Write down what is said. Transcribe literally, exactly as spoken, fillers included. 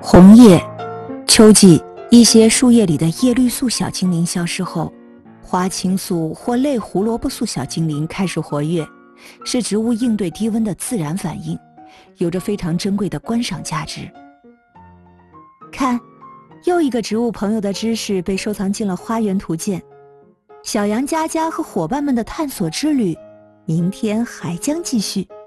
红叶，秋季一些树叶里的叶绿素小精灵消失后，花青素或类胡萝卜素小精灵开始活跃，是植物应对低温的自然反应，有着非常珍贵的观赏价值。看，又一个植物朋友的知识被收藏进了花园图鉴。小羊佳佳和伙伴们的探索之旅，明天还将继续。